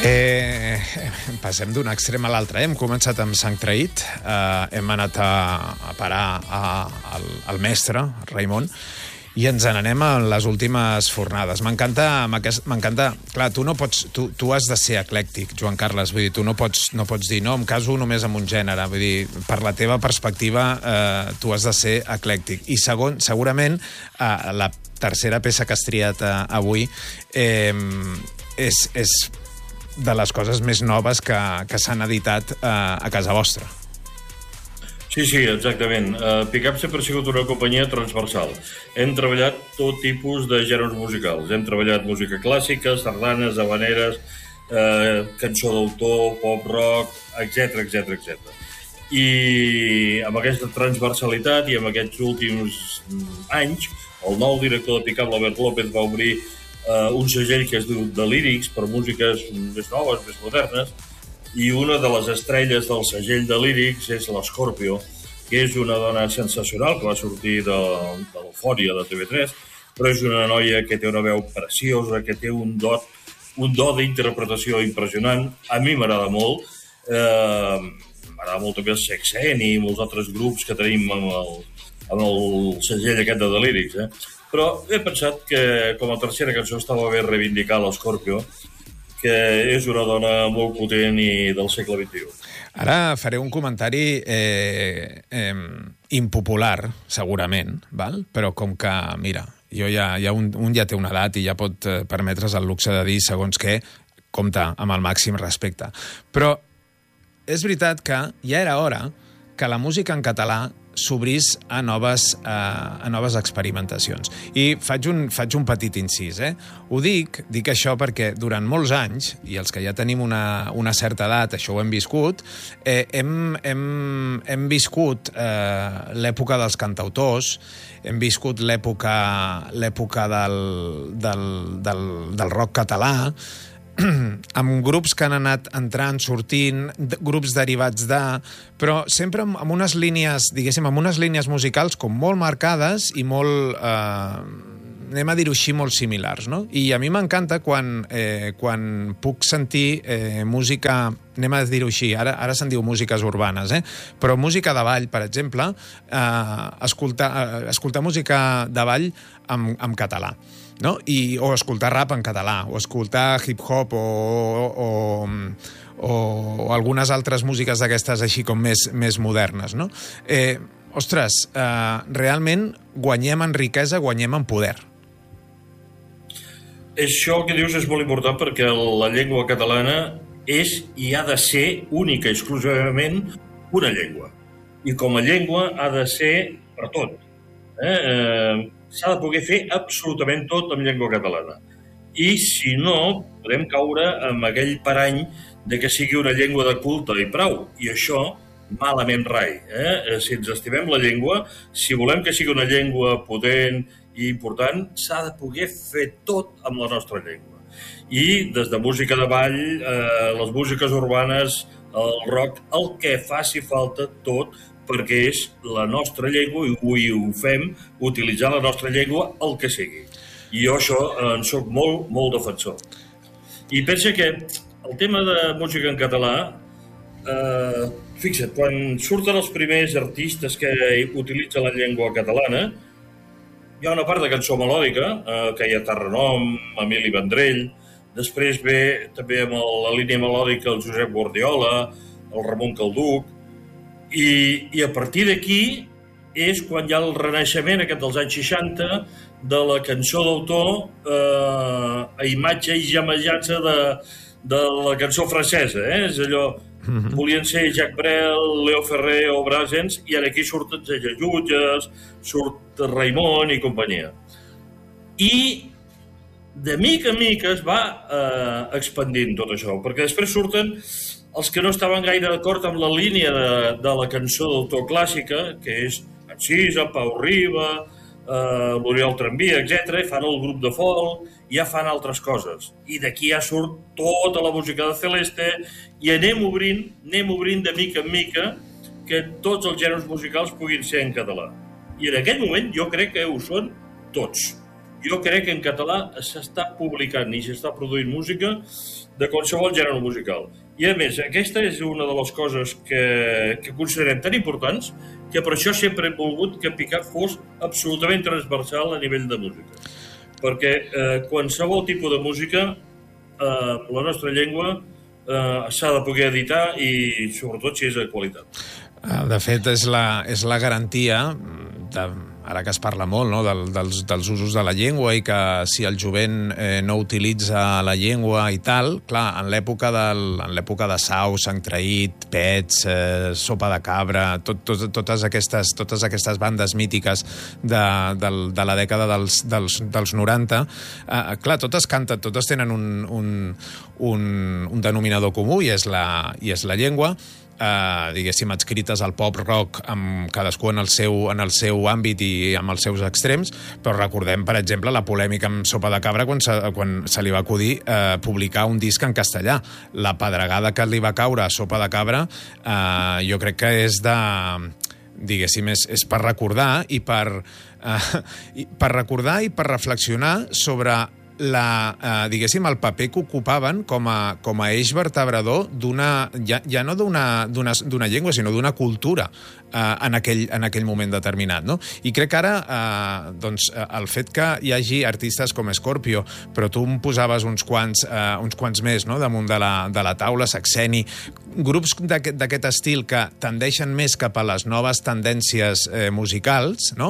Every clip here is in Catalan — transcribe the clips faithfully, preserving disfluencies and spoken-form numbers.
Eh, passem d'un extrem a l'altre. Hem començat amb Sang Traït, eh, hem anat a, a parar a, al, al mestre, Raimon, i ens n'anem a les últimes fornades. M'encanta, m'encanta... Clar, tu no pots... Tu, tu has de ser eclèctic, Joan Carles. Vull dir, tu no pots, no pots dir, no, em caso només amb un gènere. Vull dir, per la teva perspectiva, eh, tu has de ser eclèctic. I segon, segurament, eh, la tercera peça que has triat eh, avui eh, és, és de les coses més noves que, que s'han editat eh, a casa vostra. Sí, sí, exactament. Uh, Pick-up sempre ha sigut una companyia transversal. Hem treballat tot tipus de gèneres musicals. Hem treballat música clàssica, sardanes, habaneres, uh, cançó d'autor, pop-rock, etcètera, etcètera, etcètera. I amb aquesta transversalitat i amb aquests últims anys, el nou director de Pick-up, l'Albert López, va obrir uh, un segell que es diu The Lyrics, per músiques més noves, més modernes, i una de les estrelles del segell de Lyrics és l'Scorpio, que és una dona sensacional que va sortir de, de l'Eufòria de T V tres, però és una noia que té una veu preciosa, que té un dot, un do d'interpretació impressionant. A mi m'agrada molt. Eh, m'agrada molt també el Sexeni i molts altres grups que tenim amb el, amb el segell aquest de The Lyrics. Eh? Però he pensat que com a tercera cançó estava bé reivindicar l'Scorpio, que és una dona molt potent i del segle vint-i-u. Ara faré un comentari eh, eh, impopular, segurament, val? Però com que, mira, jo ja, ja un, un ja té una edat i ja pot eh, permetre's el luxe de dir segons què, compte, amb el màxim respecte. Però és veritat que ja era hora que la música en català s'obrís a noves, a, a noves experimentacions. I faig un, faig un petit incís. Eh? Ho dic, dic això perquè durant molts anys, i els que ja tenim una, una certa edat, això ho hem viscut, eh, hem, hem, hem viscut eh, l'època dels cantautors, hem viscut l'època l'època del, del, del, del rock català, amb grups que han anat entrant, sortint, grups derivats de... però sempre amb, amb unes línies, diguéssim, amb unes línies musicals com molt marcades i molt... Eh, anem a dir-ho així, molt similars, no? I a mi m'encanta quan, eh, quan puc sentir eh, música... anem a dir-ho així, ara, ara se'n diu músiques urbanes, eh? Però música de ball, per exemple, eh, escoltar, eh, escoltar música de ball en, en català. No? I, o escoltar rap en català, o escoltar hip-hop, o, o, o, o algunes altres músiques d'aquestes així com més, més modernes. No? Eh, ostres, eh, realment guanyem en riquesa, guanyem en poder. Això que dius és molt important perquè la llengua catalana és i ha de ser única, exclusivament una llengua. I com a llengua ha de ser per tot. Eh? eh s'ha de poder fer absolutament tot en llengua catalana. I, si no, podem caure amb aquell parany de que sigui una llengua de culte i prou. I això, malament rai. Eh? Si ens estimem la llengua, si volem que sigui una llengua potent i important, s'ha de poder fer tot amb la nostra llengua. I des de música de ball, eh, les músiques urbanes, el rock, el que faci falta tot, perquè és la nostra llengua i avui ho fem, utilitzar la nostra llengua el que sigui. I jo això en soc molt, molt defensor. I pensa que el tema de música en català, eh, fixa't, quan surten els primers artistes que utilitzen la llengua catalana, hi ha una part de cançó melòdica, eh, que hi ha Terrenom, Emili Vendrell, després ve també amb la línia melòdica el Josep Guardiola, el Ramon Calduc, I, i a partir d'aquí és quan hi ha el renaixement aquest dels anys seixanta de la cançó d'autor eh, a imatge i gemejança de, de la cançó francesa. Eh? És allò, mm-hmm. volien ser Jacques Brel, Leo Ferrer o Brassens, i ara aquí surten Cella Jutges, surt Raimon i companyia. I de mica en mica es va eh, expandint tot això, perquè després surten els que no estaven gaire d'acord amb la línia de, de la cançó d'autor clàssica, que és Encisa, Pau Riba, eh, l'Oriol Tramvia, etcètera, i fan el grup de folk, i ja fan altres coses. I d'aquí ja surt tota la música de Celeste, i anem obrint, anem obrint de mica en mica que tots els gèneres musicals puguin ser en català. I en aquell moment jo crec que ho són tots. jo crec que en català s'està publicant i s'està produint música de qualsevol gènere musical. I a més, aquesta és una de les coses que, que considerem tan importants que per això sempre hem volgut que PICAF fos absolutament transversal a nivell de música. Perquè eh, qualsevol tipus de música, eh, la nostra llengua, eh, s'ha de poder editar i sobretot si és de qualitat. De fet, és la, és la garantia, de, ara que es parla molt, no, del, dels, dels usos de la llengua i que si el jovent eh, no utilitza la llengua i tal, clar, en l'època del, en l'època de Sau, Sant Traït, Pets, eh, Sopa de Cabra, tot, tot, totes, aquestes, totes aquestes bandes mítiques de, de, de la dècada dels, dels, dels noranta, eh, clar, totes canten, totes tenen un, un, un, un denominador comú i és la, i és la llengua. Uh, diguéssim, adscrites al pop rock amb cadascú en el, seu, en el seu àmbit i amb els seus extrems, però recordem, per exemple, la polèmica amb Sopa de Cabra quan se, quan se li va acudir uh, publicar un disc en castellà. La pedregada que li va caure a Sopa de Cabra uh, jo crec que és de... diguéssim, és, és per recordar i per, uh, i per recordar i per reflexionar sobre la, eh, diguéssim, el paper que ocupaven com a, com a eix vertebrador d'una, ja, ja no d'una llengua, sinó d'una cultura eh, en, aquell, en aquell moment determinat, no? I crec que ara, eh, doncs, el fet que hi hagi artistes com Scorpio, però tu em posaves uns quants, eh, uns quants més, no?, damunt de la, de la taula, Saxeni, grups d'aquest estil que tendeixen més cap a les noves tendències eh, musicals, no?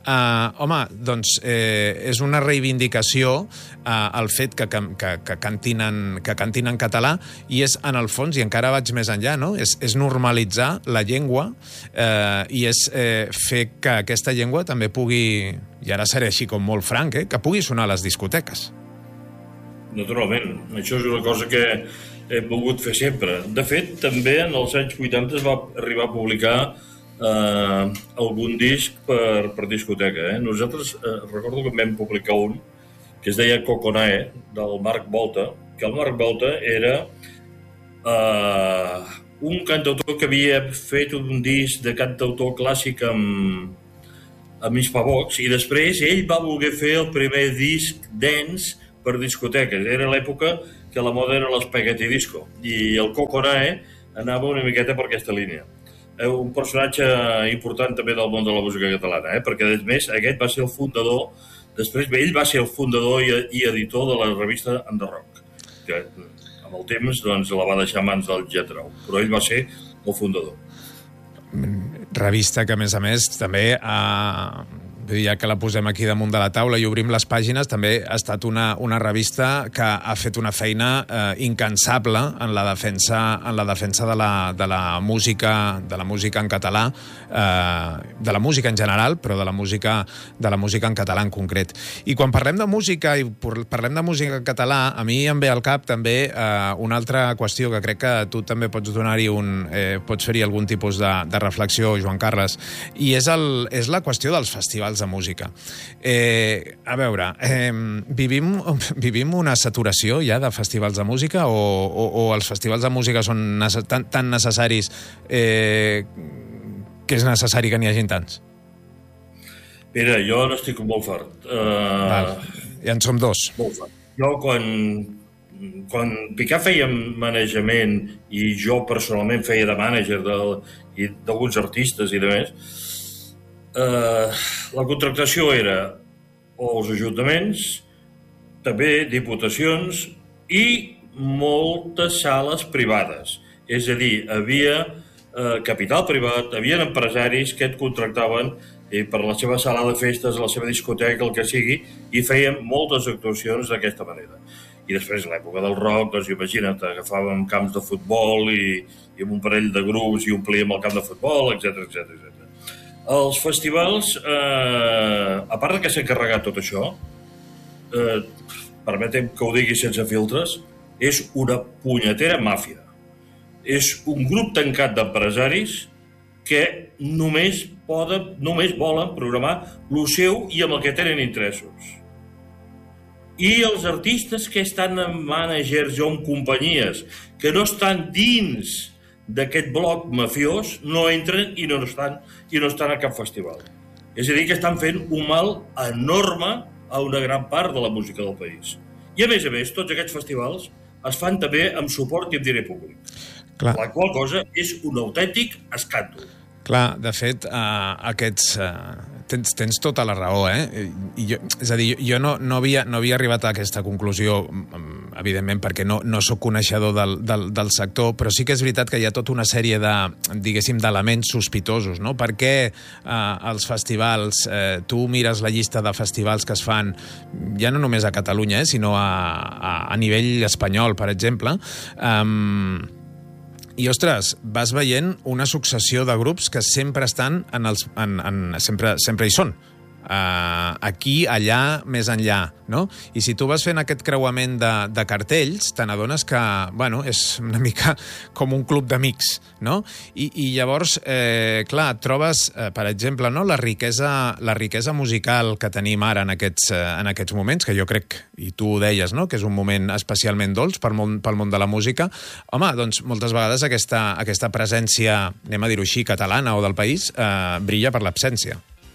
Eh, home, doncs eh, és una reivindicació eh, el fet que, que, que, cantin en, que cantin en català i és, en el fons, i encara vaig més enllà, no? És, és normalitzar la llengua eh, i és eh, fer que aquesta llengua també pugui, i ara seré així com molt franc, eh, que pugui sonar a les discoteques. Naturalment, això és una cosa que hem volgut fer sempre. De fet, també en els anys vuitanta es va arribar a publicar eh, algun disc per, per discoteca. Eh? Nosaltres, eh, recordo que vam publicar un que es deia Coconae, del Marc Volta, que el Marc Volta era eh, un cantautor que havia fet un disc de cantautor clàssic amb, amb Hispavox, i després ell va voler fer el primer disc dance per discoteques. Era l'època que la moda era l'Spaghetti Disco, i el Coconae anava una miqueta per aquesta línia. Un personatge important també del món de la música catalana, eh? Perquè, a més, aquest va ser el fundador, després ell va ser el fundador i, i editor de la revista And The Rock, que amb el temps doncs, la va deixar a mans del Jetrau, però ell va ser el fundador. Revista que, a més a més, també ha... ja que la posem aquí damunt de la taula i obrim les pàgines, també ha estat una, una revista que ha fet una feina eh, incansable en la defensa, en la defensa de, la, de, la música, de la música en català, eh, de la música en general, però de la música, de la música en català en concret. I quan parlem de música i parlem de música en català, a mi em ve al cap també eh, una altra qüestió que crec que tu també pots donar-hi un... Eh, pots fer-hi algun tipus de, de reflexió, Joan Carles, i és, el, és la qüestió dels festivals de música. Eh, a veure, eh, vivim, vivim una saturació ja de festivals de música o, o, o els festivals de música són nece tan, tan necessaris eh, que és necessari que n'hi hagin tants? Mira, jo n'estic molt fart. Uh, Val. Ja en som dos. Molt fart. Jo, quan, quan PICAF feia manejament i jo personalment feia de mànager d'alguns artistes i de més, Uh, la contractació era o els ajuntaments, també diputacions i moltes sales privades. És a dir, havia uh, capital privat, havia empresaris que et contractaven eh, per la seva sala de festes, la seva discoteca, el que sigui, i feien moltes actuacions d'aquesta manera. I després, a l'època del rock, doncs imagina't, agafàvem camps de futbol i, i amb un parell de grups i omplíem el camp de futbol, etcètera, etcètera, etcètera. Els festivals, eh, a part que s'ha encarregat tot això, eh, permetem que ho digui sense filtres, és una punyetera màfia. És un grup tancat d'empresaris que només poden, només volen programar el seu i amb el que tenen interessos. I els artistes que estan en mànagers o en companyies que no estan dins d'aquest bloc mafiós no entren i no estan, i no estan a cap festival. És a dir, que estan fent un mal enorme a una gran part de la música del país. I a més a més, tots aquests festivals es fan també amb suport i amb diner públic. Clar. La qual cosa és un autèntic escàndol. Clar, de fet, uh, aquests... Uh, tens, tens tota la raó, eh? I jo, és a dir, jo no, no, havia, no havia arribat a aquesta conclusió, evidentment, perquè no, no sóc coneixedor del, del, del sector, però sí que és veritat que hi ha tota una sèrie de, diguéssim, d'elements sospitosos, no? Per què uh, els festivals, eh, tu mires la llista de festivals que es fan, ja no només a Catalunya, eh, sinó a, a, a nivell espanyol, per exemple, um, i, ostres, vas veient una successió de grups que sempre estan en els... En, en, sempre, sempre hi són. Uh, aquí, allà, més enllà, no? I si tu vas fent aquest creuament de, de cartells, te n'adones que, bueno, és una mica com un club d'amics, no? I, i llavors, eh, clar, et trobes, eh, per exemple, no, la riquesa, la riquesa musical que tenim ara en aquests, eh, en aquests moments, que jo crec, i tu ho deies, no?, que és un moment especialment dolç pel món, pel món de la música. Home, doncs, moltes vegades aquesta, aquesta presència, anem a dir-ho així, catalana o del país, eh, brilla per l'absència.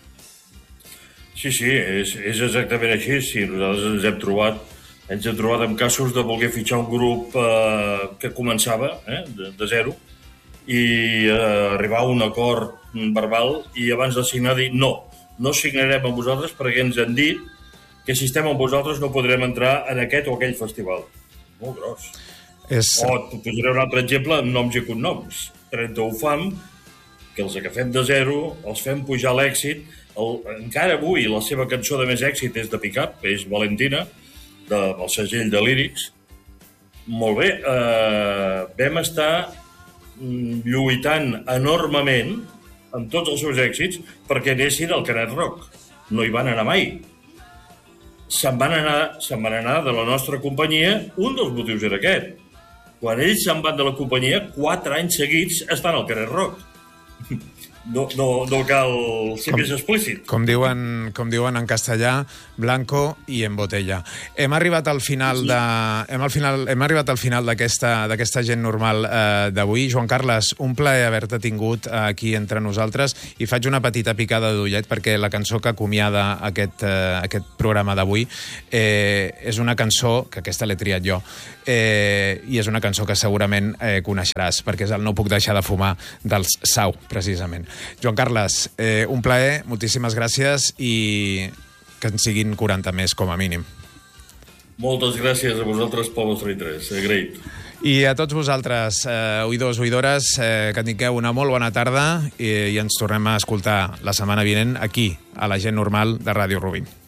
Sí, sí, és, és exactament així. Sí, nosaltres ens hem trobat ens hem trobat amb casos de voler fitxar un grup eh, que començava eh, de, de zero i eh, arribar a un acord verbal i abans de signar dir no, no signarem amb vosaltres perquè ens han dit que si estem amb vosaltres no podrem entrar en aquest o aquell festival. Molt gros. És... O et posaré un altre exemple amb noms i cognoms. trenta-u Fam, que els agafem de zero, els fem pujar a l'èxit. El, encara avui la seva cançó de més èxit és de pick-up, és Valentina, de, del segell de Lyrics. Molt bé, eh, vam estar lluitant enormement amb tots els seus èxits perquè anessin al Canet Rock. No hi van anar mai. Se'n van anar, se'n van anar de la nostra companyia, un dels motius era aquest. Quan ells se'n van de la companyia, quatre anys seguits estan al Canet Rock. No, no, no cal ser com, més explícit. Com diuen, com diuen en castellà, blanco i en botella. Hem arribat al final sí. de, hem, al final, hem arribat al final d'aquesta d'aquesta gent normal eh, d'avui. Joan Carles, un plaer haver-te tingut aquí entre nosaltres i faig una petita picada d'ullet perquè la cançó que acomiada aquest, eh, aquest programa d'avui eh, és una cançó, que aquesta l'he triat jo, eh, i és una cançó que segurament eh, coneixeràs, perquè és el No puc deixar de fumar dels Sau, precisament. Joan Carles, eh, un plaer, moltíssimes gràcies i que en siguin quaranta més, com a mínim. Moltes gràcies a vosaltres pel vostre interès, agraït. I a tots vosaltres, eh, oïdors, oïdores, eh, que tingueu una molt bona tarda i, i ens tornem a escoltar la setmana vinent aquí, a la Gent Normal de Ràdio Rubí.